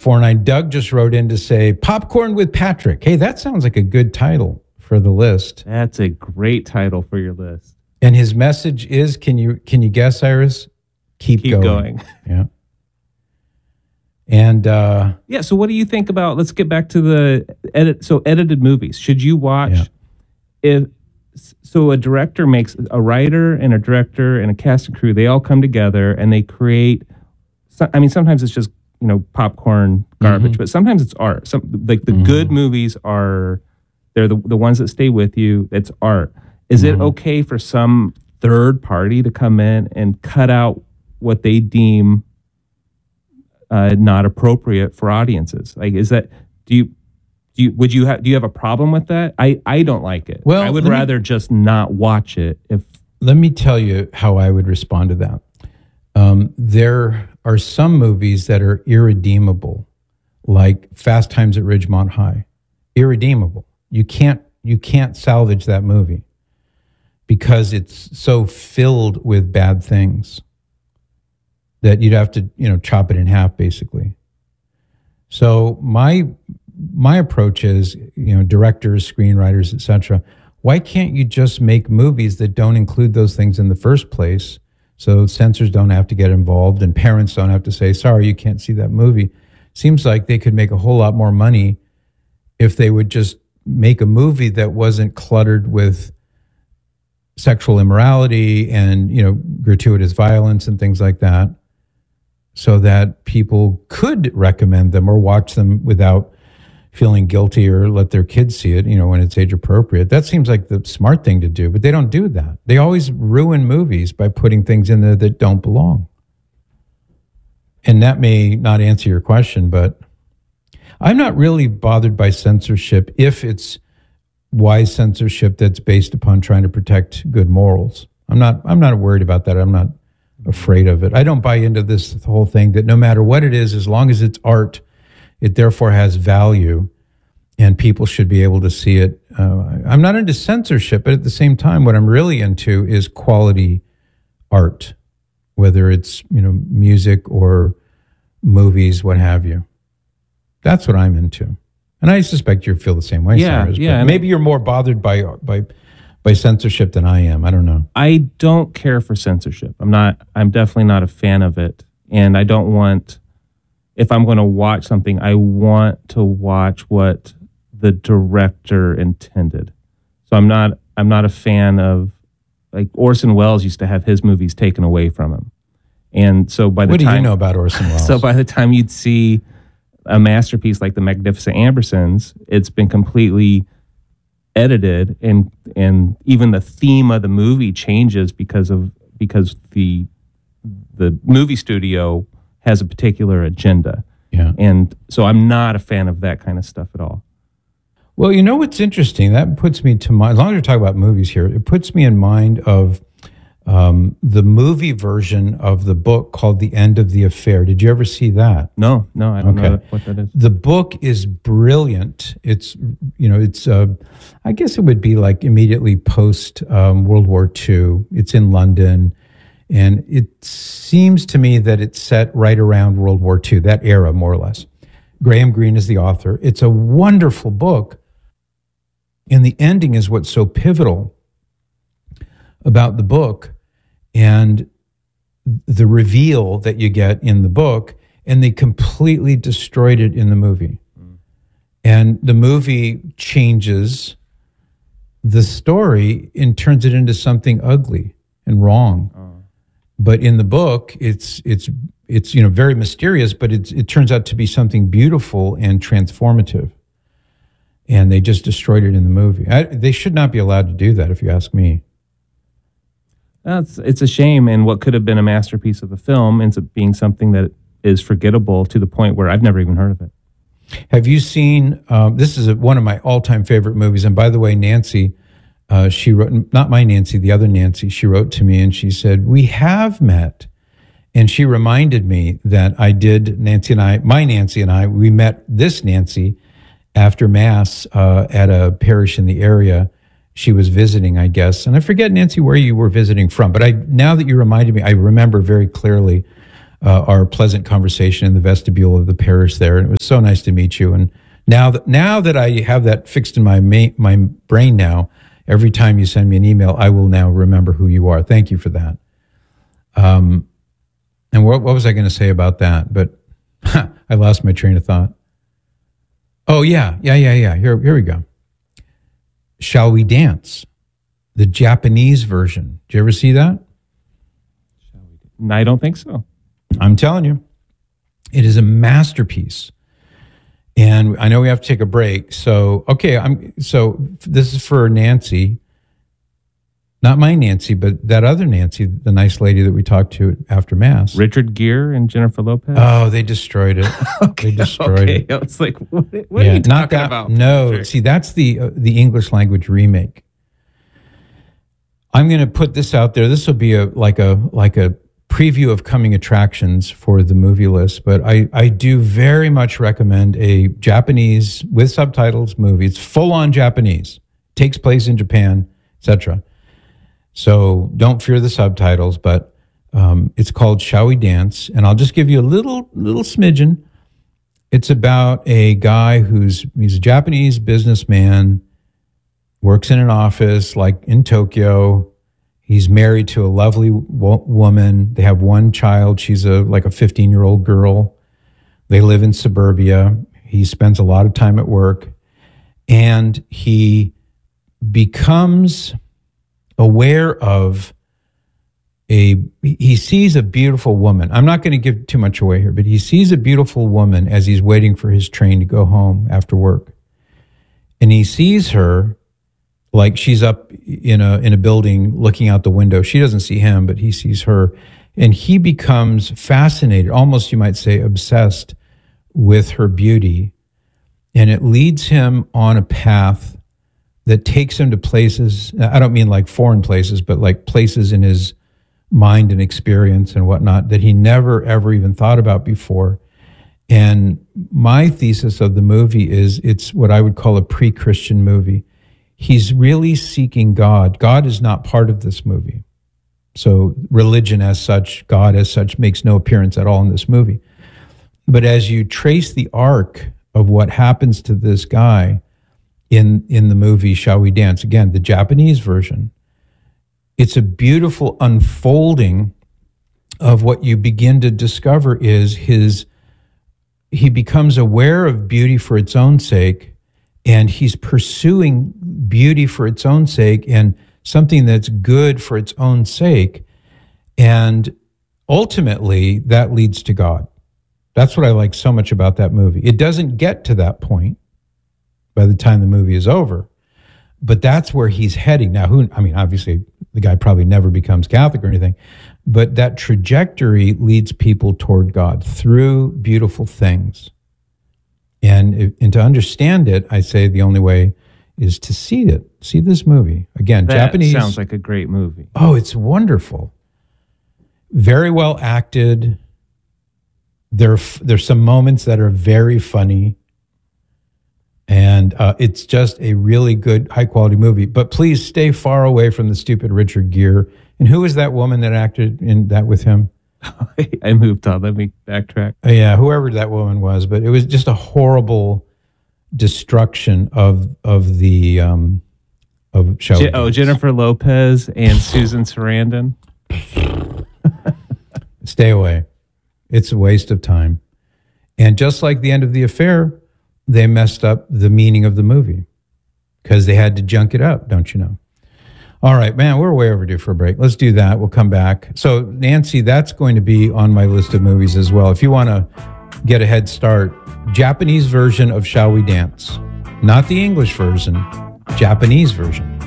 649. Doug just wrote in to say, Popcorn with Patrick. Hey, that sounds like a good title for the list. That's a great title for your list. And his message is, can you guess, Iris? Keep going. Yeah. And so what do you think about, let's get back to the edited movies. Should you watch so a director makes a writer and a director and a cast and crew, they all come together and they create, sometimes it's just, popcorn garbage, but sometimes it's art. The good movies they're the ones that stay with you. It's art. Is it okay for some third party to come in and cut out what they deem not appropriate for audiences? Like, is that, do you have a problem with that? I don't like it. Well, I would rather just not watch it. Let me tell you how I would respond to that. There are some movies that are irredeemable, like Fast Times at Ridgemont High. Irredeemable. You can't salvage that movie because it's so filled with bad things that you'd have to, chop it in half, basically. So my approach is, directors, screenwriters, etc. Why can't you just make movies that don't include those things in the first place, so censors don't have to get involved and parents don't have to say, sorry, you can't see that movie? Seems like they could make a whole lot more money if they would just make a movie that wasn't cluttered with sexual immorality and, gratuitous violence and things like that, so that people could recommend them or watch them without feeling guilty or let their kids see it, when it's age appropriate. That seems like the smart thing to do, but they don't do that. They always ruin movies by putting things in there that don't belong. And that may not answer your question, but I'm not really bothered by censorship if it's wise censorship that's based upon trying to protect good morals. I'm not worried about that. I'm not afraid of it. I don't buy into this whole thing that no matter what it is, as long as it's art, it therefore has value and people should be able to see it. I'm not into censorship, but at the same time, what I'm really into is quality art, whether it's, music or movies, what have you. That's what I'm into. And I suspect you feel the same way, Cyrus. Yeah. Maybe you're more bothered by censorship than I am. I don't know. I don't care for censorship. I'm definitely not a fan of it. And I don't want, if I'm going to watch something, I want to watch what the director intended. So I'm not a fan of, like, Orson Welles used to have his movies taken away from him. And so by the time... What do you know about Orson Welles? So by the time you'd see a masterpiece like The Magnificent Ambersons, it's been completely edited, and even the theme of the movie changes because the movie studio has a particular agenda. Yeah. And so I'm not a fan of that kind of stuff at all. Well, what's interesting? That puts me to mind, as long as you're talking about movies here, it puts me in mind of the movie version of the book called The End of the Affair. Did you ever see that? No, I don't know what that is. The book is brilliant. It's, I guess it would be like immediately post World War II. It's in London. And it seems to me that it's set right around World War II, that era, more or less. Graham Greene is the author. It's a wonderful book. And the ending is what's so pivotal about the book and the reveal that you get in the book. And they completely destroyed it in the movie. And the movie changes the story and turns it into something ugly and wrong. But in the book, it's very mysterious, but it turns out to be something beautiful and transformative. And they just destroyed it in the movie. They should not be allowed to do that, if you ask me. It's a shame, and what could have been a masterpiece of a film ends up being something that is forgettable to the point where I've never even heard of it. Have you seen? This is one of my all-time favorite movies. And by the way, Nancy. She wrote, not my Nancy, the other Nancy, she wrote to me and she said, we have met. And she reminded me that my Nancy and I, we met this Nancy after Mass at a parish in the area. She was visiting, I guess. And I forget, Nancy, where you were visiting from. But now that you reminded me, I remember very clearly our pleasant conversation in the vestibule of the parish there. And it was so nice to meet you. And now that I have that fixed in my brain now, every time you send me an email, I will now remember who you are. Thank you for that. And what was I going to say about that? But I lost my train of thought. Oh, yeah. Here we go. Shall We Dance? The Japanese version. Did you ever see that? No, I don't think so. I'm telling you, it is a masterpiece. And I know we have to take a break. So, so this is for Nancy. Not my Nancy, but that other Nancy, the nice lady that we talked to after Mass. Richard Gere and Jennifer Lopez? Oh, they destroyed it. They destroyed it. I was like, what are you talking about? No, Patrick? See, that's the English language remake. I'm going to put this out there. This will be like a preview of coming attractions for the movie list, but I do very much recommend a Japanese with subtitles movie. It's full on Japanese, takes place in Japan, etc. So don't fear the subtitles, but it's called Shall We Dance? And I'll just give you a little smidgen. It's about a guy he's a Japanese businessman, works in an office like in Tokyo. He's married to a lovely woman. They have one child. She's like a 15-year-old girl. They live in suburbia. He spends a lot of time at work, and he becomes aware of he sees a beautiful woman. I'm not going to give too much away here, but he sees a beautiful woman as he's waiting for his train to go home after work. And he sees her like she's up in a building looking out the window. She doesn't see him, but he sees her. And he becomes fascinated, almost you might say obsessed with her beauty. And it leads him on a path that takes him to places, I don't mean like foreign places, but like places in his mind and experience and whatnot that he never, ever even thought about before. And my thesis of the movie is it's what I would call a pre-Christian movie. He's really seeking God. God is not part of this movie. So religion as such, God as such, makes no appearance at all in this movie. But as you trace the arc of what happens to this guy in the movie Shall We Dance, again, the Japanese version, it's a beautiful unfolding of what you begin to discover is he becomes aware of beauty for its own sake, and he's pursuing beauty for its own sake and something that's good for its own sake. And ultimately, that leads to God. That's what I like so much about that movie. It doesn't get to that point by the time the movie is over, but that's where he's heading. Now, obviously, the guy probably never becomes Catholic or anything, but that trajectory leads people toward God through beautiful things. And to understand it, I say the only way is to see it. See this movie. Again, that Japanese. Sounds like a great movie. Oh, it's wonderful. Very well acted. There's some moments that are very funny. And it's just a really good, high-quality movie. But please stay far away from the stupid Richard Gere. And who was that woman that acted in that with him? I moved on. Let me backtrack. Yeah, whoever that woman was. But it was just a horrible destruction of Jennifer Lopez and Susan Sarandon. Stay away. It's a waste of time. And just like the end of The Affair, they messed up the meaning of the movie because they had to junk it up, don't you know? All right, man, we're way overdue for a break. Let's do that. We'll come back. So, Nancy, that's going to be on my list of movies as well. If you want to get a head start, Japanese version of Shall We Dance. Not the English version, Japanese version.